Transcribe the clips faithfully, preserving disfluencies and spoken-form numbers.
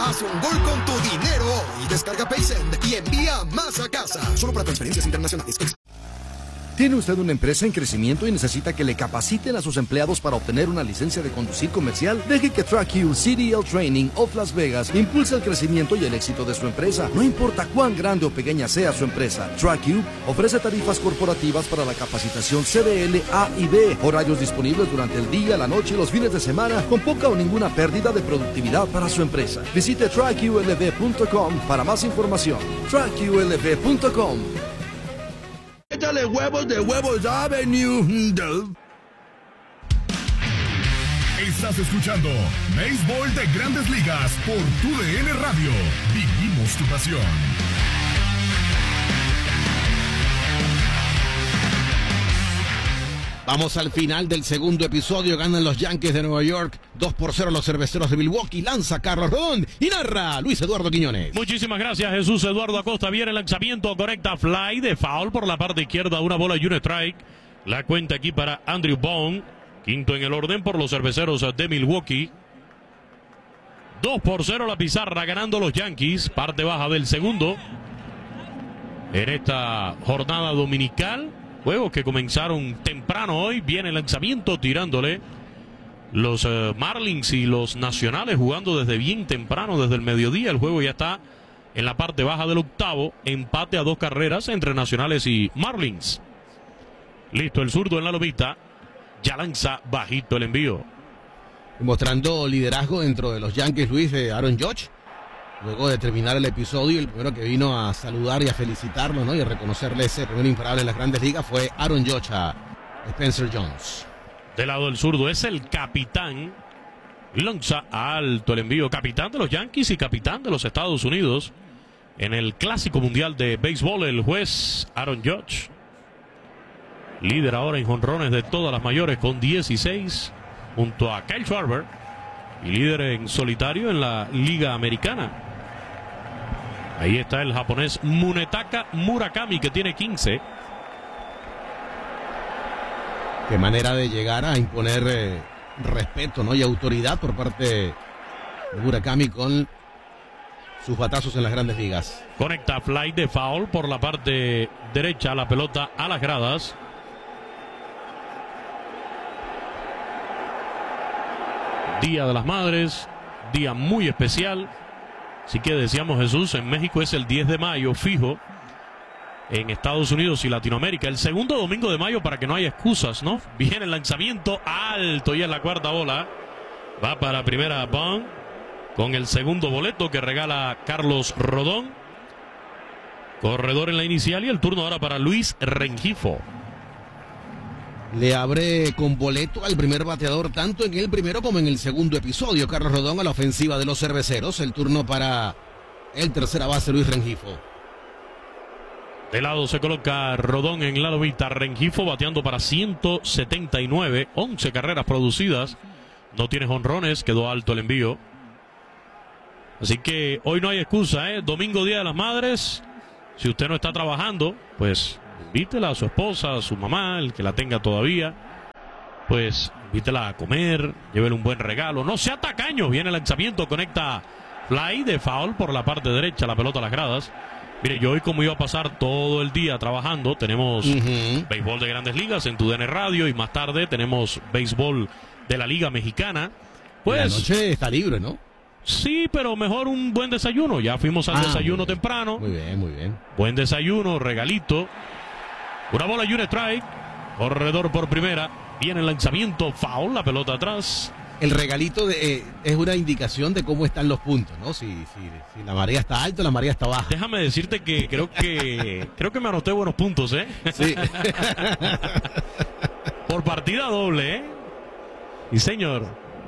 Haz un gol con tu dinero hoy. Descarga PaySend y envía más a casa. Solo para transferencias internacionales. ¿Tiene usted una empresa en crecimiento y necesita que le capaciten a sus empleados para obtener una licencia de conducir comercial? Deje que TrackU C D L Training of Las Vegas impulse el crecimiento y el éxito de su empresa. No importa cuán grande o pequeña sea su empresa, TrackU ofrece tarifas corporativas para la capacitación C D L A y B, horarios disponibles durante el día, la noche y los fines de semana, con poca o ninguna pérdida de productividad para su empresa. Visite track U L V punto com para más información. track U L V punto com. Échale huevos de Huevos Avenue. Estás escuchando Béisbol de Grandes Ligas por tu D N Radio. Vivimos tu pasión. Vamos al final del segundo episodio. Ganan los Yankees de Nueva York dos por cero a los Cerveceros de Milwaukee. Lanza Carlos Rodón y narra Luis Eduardo Quiñones. Muchísimas gracias, Jesús Eduardo Acosta. Viene el lanzamiento, conecta fly de foul por la parte izquierda, una bola y un strike. La cuenta aquí para Andrew Bone, quinto en el orden por los Cerveceros de Milwaukee. dos por cero la pizarra, ganando los Yankees, parte baja del segundo en esta jornada dominical. Juegos que comenzaron temprano hoy. Viene el lanzamiento tirándole. Los uh, Marlins y los Nacionales jugando desde bien temprano, desde el mediodía. El juego ya está en la parte baja del octavo. Empate a dos carreras entre Nacionales y Marlins. Listo el zurdo en la lomita. Ya lanza bajito el envío. Mostrando liderazgo dentro de los Yankees, Luis, de Aaron Judge. Luego de terminar el episodio, el primero que vino a saludar y a felicitarlo, ¿no? Y a reconocerle ese primer imparable en las Grandes Ligas fue Aaron Judge a Spencer Jones. Del lado del zurdo es el capitán. Lanza alto el envío. Capitán de los Yankees y capitán de los Estados Unidos en el Clásico Mundial de Béisbol, el juez Aaron Judge. Líder ahora en jonrones de todas las mayores con dieciséis, junto a Kyle Schwarber. Y líder en solitario en la Liga Americana. Ahí está el japonés Munetaka Murakami, que tiene quince. Qué manera de llegar a imponer eh, respeto, ¿no? Y autoridad por parte de Murakami con sus batazos en las Grandes Ligas. Conecta fly de foul por la parte derecha, la pelota a las gradas. Día de las Madres, día muy especial. Así que decíamos, Jesús, en México es el diez de mayo fijo. En Estados Unidos y Latinoamérica el segundo domingo de mayo, para que no haya excusas, ¿no? Viene el lanzamiento alto y en la cuarta bola. Va para primera Bond con el segundo boleto que regala Carlos Rodón. Corredor en la inicial y el turno ahora para Luis Rengifo. Le abre con boleto al primer bateador tanto en el primero como en el segundo episodio. Carlos Rodón a la ofensiva de los Cerveceros. El turno para el tercera base Luis Rengifo. De lado se coloca Rodón en la lomita. Rengifo bateando para ciento setenta y nueve. once carreras producidas. No tiene jonrones. Quedó alto el envío. Así que hoy no hay excusa, ¿eh? Domingo, Día de las Madres. Si usted no está trabajando, pues invítela a su esposa, a su mamá, el que la tenga todavía. Pues invítela a comer, llévele un buen regalo. No sea tacaño. Viene el lanzamiento, conecta fly de foul por la parte derecha, la pelota a las gradas. Mire, yo hoy, como iba a pasar todo el día trabajando, tenemos uh-huh. béisbol de Grandes Ligas en tu D N Radio y más tarde tenemos béisbol de la Liga Mexicana. Pues la noche está libre, ¿no? Sí, pero mejor un buen desayuno. Ya fuimos al ah, desayuno muy temprano. Muy bien, muy bien. Buen desayuno, regalito. Una bola y un strike. Corredor por primera. Viene el lanzamiento, foul, la pelota atrás. El regalito de, eh, es una indicación de cómo están los puntos, ¿no? Si, si, si la marea está alta, la marea está baja. Déjame decirte que creo que creo que me anoté buenos puntos, ¿eh? Sí. Por partida doble, ¿eh? Y señor.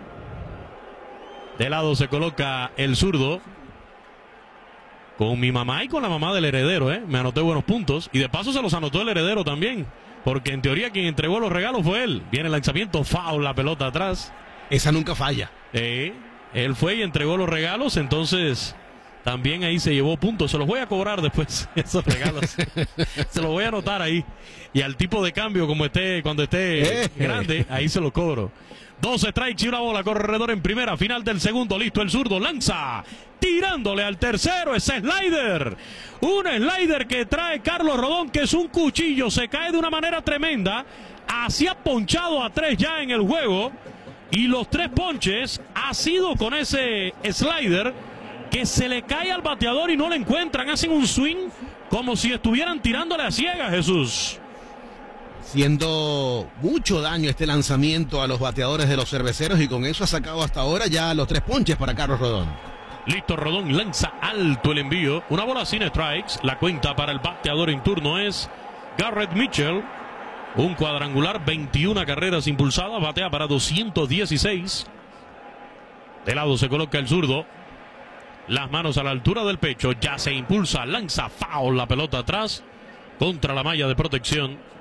De lado se coloca el zurdo. Con mi mamá y con la mamá del heredero, ¿eh? Me anoté buenos puntos. Y de paso se los anotó el heredero también. Porque en teoría quien entregó los regalos fue él. Viene el lanzamiento, foul, la pelota atrás. Esa nunca falla. Eh, él fue y entregó los regalos, entonces también ahí se llevó puntos. Se los voy a cobrar después, esos regalos. Se los voy a anotar ahí. Y al tipo de cambio, como esté, cuando esté grande, ahí se lo cobro. Dos strikes y una bola, corredor en primera, final del segundo, listo el zurdo, lanza, tirándole al tercero, ese slider, un slider que trae Carlos Rodón, que es un cuchillo, se cae de una manera tremenda, así ha ponchado a tres ya en el juego, y los tres ponches ha sido con ese slider, que se le cae al bateador y no le encuentran, hacen un swing como si estuvieran tirándole a ciegas, Jesús. Haciendo mucho daño este lanzamiento a los bateadores de los Cerveceros, y con eso ha sacado hasta ahora ya los tres ponches para Carlos Rodón. Listo, Rodón lanza alto el envío, una bola sin strikes, la cuenta para el bateador en turno es Garrett Mitchell, un cuadrangular, veintiuna carreras impulsadas, batea para doscientos dieciséis, de lado se coloca el zurdo, las manos a la altura del pecho, ya se impulsa, lanza foul, la pelota atrás, contra la malla de protección.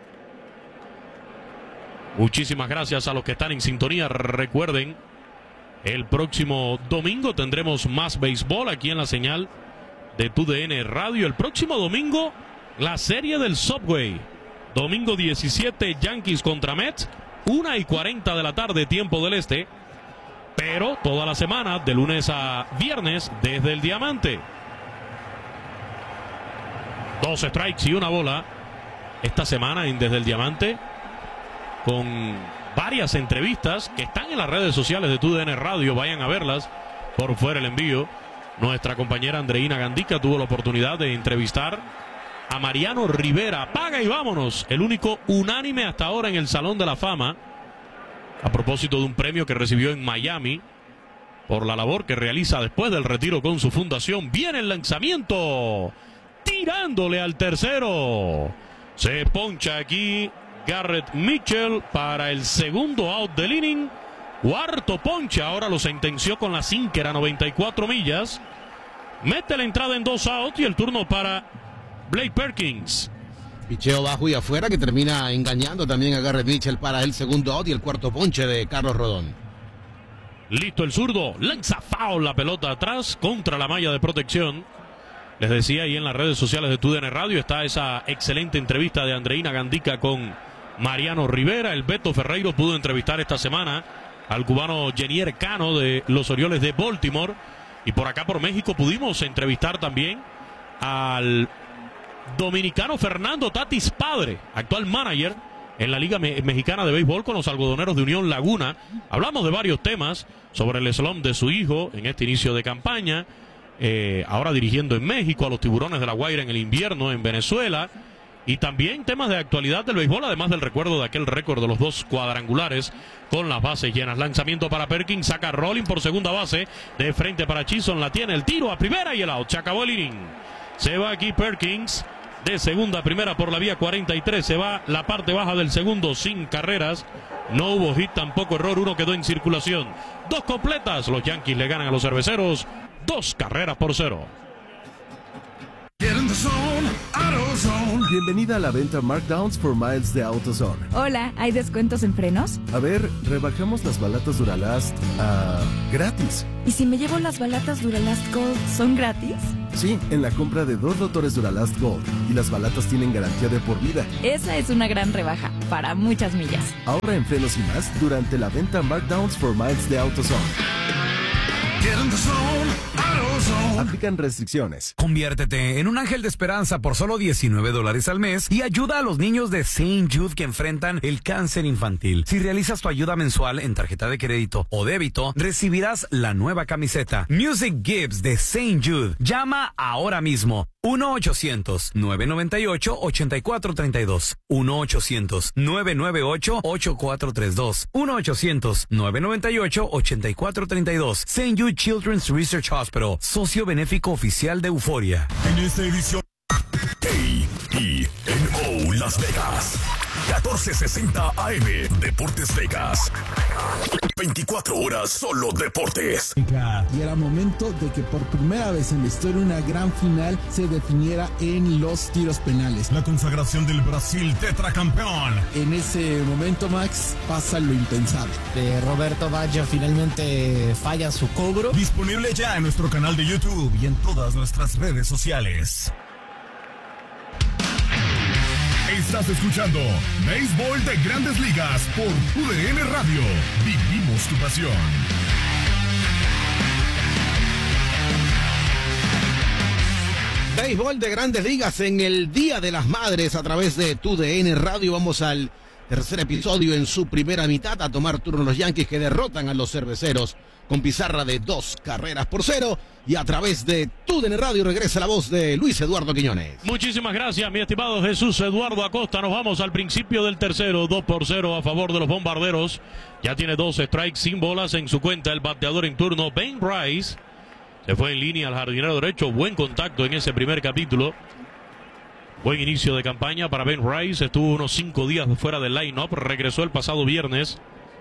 Muchísimas gracias a los que están en sintonía. Recuerden, el próximo domingo tendremos más béisbol aquí en la señal de T U D N Radio. El próximo domingo, la serie del Subway. Domingo diecisiete, Yankees contra Mets, una y cuarenta de la tarde, tiempo del este. Pero toda la semana, de lunes a viernes, desde el Diamante. Dos strikes y una bola. Esta semana en Desde el Diamante, con varias entrevistas que están en las redes sociales de T U D N Radio, vayan a verlas. Por fuera el envío, nuestra compañera Andreina Gandica tuvo la oportunidad de entrevistar a Mariano Rivera. Apaga y vámonos, el único unánime hasta ahora en el Salón de la Fama, a propósito de un premio que recibió en Miami por la labor que realiza después del retiro con su fundación. Viene el lanzamiento, tirándole al tercero, se poncha aquí Garrett Mitchell para el segundo out del inning. Cuarto ponche, ahora lo sentenció con la sinker a noventa y cuatro millas. Mete la entrada en dos outs y el turno para Blake Perkins. Picheo bajo y afuera que termina engañando también a Garrett Mitchell para el segundo out y el cuarto ponche de Carlos Rodón. Listo el zurdo, lanza foul, la pelota atrás contra la malla de protección. Les decía, ahí en las redes sociales de T U D N Radio está esa excelente entrevista de Andreina Gandica con Mariano Rivera. El Beto Ferreiro pudo entrevistar esta semana al cubano Jenier Cano de los Orioles de Baltimore. Y por acá por México pudimos entrevistar también al dominicano Fernando Tatis Padre, actual manager en la Liga Me- Mexicana de Béisbol con los algodoneros de Unión Laguna. Hablamos de varios temas sobre el slump de su hijo en este inicio de campaña, eh, ahora dirigiendo en México, a los Tiburones de la Guaira en el invierno en Venezuela, y también temas de actualidad del béisbol, además del recuerdo de aquel récord de los dos cuadrangulares con las bases llenas. Lanzamiento para Perkins, saca Rolling por segunda base, de frente para Chisholm, la tiene, el tiro a primera y el out. Se acabó el inning. Se va aquí Perkins de segunda a primera por la vía cuarenta y tres. Se va la parte baja del segundo sin carreras. No hubo hit, tampoco error, uno quedó en circulación. Dos completas, los Yankees le ganan a los Cerveceros, dos carreras por cero. Bienvenida a la venta Markdowns for Miles de AutoZone. Hola, ¿hay descuentos en frenos? A ver, rebajamos las balatas Duralast a gratis. ¿Y si me llevo las balatas Duralast Gold, son gratis? Sí, en la compra de dos rotores Duralast Gold. Y las balatas tienen garantía de por vida. Esa es una gran rebaja, para muchas millas. Ahorra en frenos y más durante la venta Markdowns for Miles de AutoZone. Aplican restricciones. Conviértete en un ángel de esperanza por solo diecinueve dólares al mes y ayuda a los niños de Saint Jude que enfrentan el cáncer infantil. Si realizas tu ayuda mensual en tarjeta de crédito o débito, recibirás la nueva camiseta Music Gives de Saint Jude. Llama ahora mismo. uno ochocientos, nueve noventa y ocho, ochenta y cuatro treinta y dos. uno ochocientos, nueve noventa y ocho, ochenta y cuatro treinta y dos. uno ochocientos, nueve noventa y ocho, ochenta y cuatro treinta y dos. Saint Jude Children's Research Hospital, socio benéfico oficial de Euforia. En esta edición A I N O Las Vegas, catorce sesenta A M, Deportes Vegas. veinticuatro horas solo deportes. Y era momento de que por primera vez en la historia una gran final se definiera en los tiros penales. La consagración del Brasil tetracampeón. En ese momento, Max, pasa lo impensable. De Roberto Baggio finalmente falla su cobro. Disponible ya en nuestro canal de YouTube y en todas nuestras redes sociales. Estás escuchando Béisbol de Grandes Ligas por U D N Radio. Vivimos tu pasión. Béisbol de Grandes Ligas en el Día de las Madres a través de Tu D N Radio. Vamos al tercer episodio en su primera mitad a tomar turno los Yankees que derrotan a los Cerveceros con pizarra de dos carreras por cero. Y a través de Tu D N Radio regresa la voz de Luis Eduardo Quiñones. Muchísimas gracias, mi estimado Jesús Eduardo Acosta. Nos vamos al principio del tercero, dos por cero a favor de los Bombarderos. Ya tiene dos strikes sin bolas en su cuenta el bateador en turno, Ben Rice. Se fue en línea al jardinero derecho. Buen contacto en ese primer capítulo. Buen inicio de campaña para Ben Rice. Estuvo unos cinco días fuera del line-up. Regresó el pasado viernes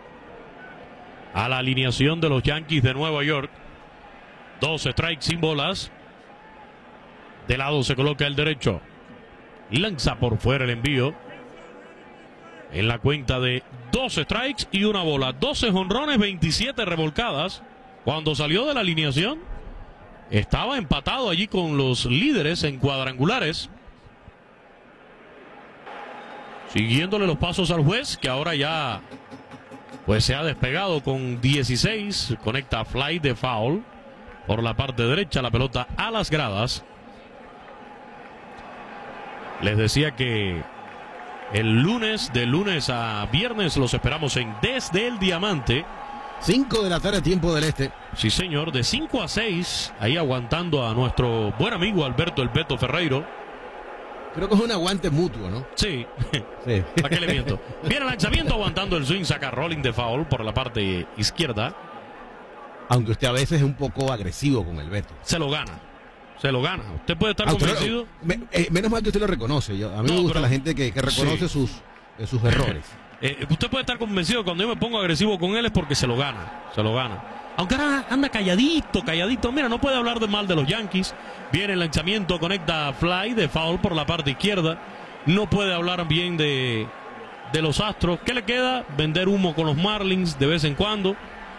a la alineación de los Yankees de Nueva York. Dos strikes sin bolas. De lado se coloca el derecho. Lanza por fuera el envío. En la cuenta de dos strikes y una bola. doce jonrones, veintisiete revolcadas. Cuando salió de la alineación, estaba empatado allí con los líderes en cuadrangulares. Siguiéndole los pasos al juez, que ahora ya pues se ha despegado con dieciséis. Conecta fly de foul por la parte derecha, la pelota a las gradas. Les decía que el lunes, de lunes a viernes, los esperamos en Desde el Diamante. cinco de la tarde, tiempo del este. Sí, señor, de cinco a seis, ahí aguantando a nuestro buen amigo Alberto El Beto Ferreiro. Creo que es un aguante mutuo, ¿no? Sí. Sí. ¿Para qué le miento? Viene el lanzamiento, aguantando el swing, saca rolling de foul por la parte izquierda. Aunque usted a veces es un poco agresivo con el Beto. Se lo gana. Se lo gana. ¿Usted puede estar Ah, usted convencido? lo- me- eh, menos mal que usted lo reconoce. Yo- a mí No, me gusta pero- la gente que, que reconoce Sí. sus, eh, sus errores. Eh, usted puede estar convencido cuando yo me pongo agresivo con él es porque se lo gana. Se lo gana. Aunque ahora anda calladito, calladito. Mira, no puede hablar de mal de los Yankees. Viene el lanzamiento, conecta fly de foul por la parte izquierda. No puede hablar bien de, de los Astros. ¿Qué le queda? Vender humo con los Marlins de vez en cuando.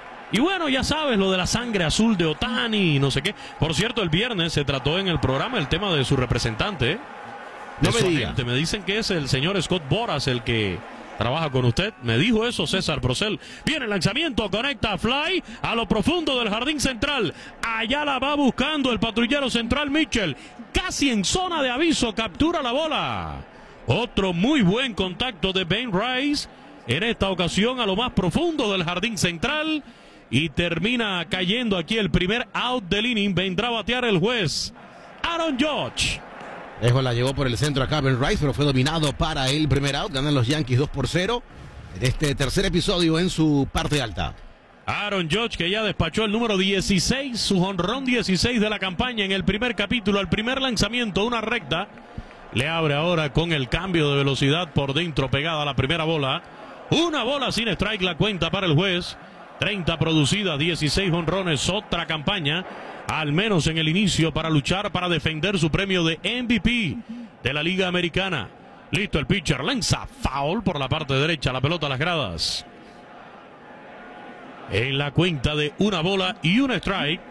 Y bueno, ya sabes, lo de la sangre azul de Ohtani y no sé qué. Por cierto, el viernes se trató en el programa el tema de su representante. ¿eh? No De me su diga. agente. Me dicen que es el señor Scott Boras el que trabaja con usted. Me dijo eso César Procel. Viene el lanzamiento, conecta fly a lo profundo del jardín central. Allá la va buscando el patrullero central Mitchell. Casi en zona de aviso, captura la bola. Otro muy buen contacto de Ben Rice. En esta ocasión a lo más profundo del jardín central. Y termina cayendo aquí el primer out del inning. Vendrá a batear el juez Aaron Judge. Dejo la llevó por el centro acá Ben Rice, pero fue dominado para el primer out. Ganan los Yankees dos por cero en este tercer episodio en su parte alta. Aaron Judge, que ya despachó el número dieciséis, su jonrón dieciséis de la campaña en el primer capítulo. El primer lanzamiento, una recta. Le abre ahora con el cambio de velocidad por dentro, pegada a la primera bola. Una bola sin strike, la cuenta para el juez. treinta producidas, dieciséis jonrones, otra campaña, al menos en el inicio, para luchar, para defender su premio de M V P de la Liga Americana. Listo el pitcher, lanza foul por la parte derecha, la pelota a las gradas. En la cuenta de una bola y un strike.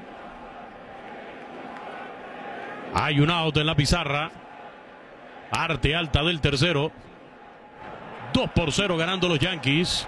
Hay un out en la pizarra. Parte alta del tercero. dos por cero ganando los Yankees.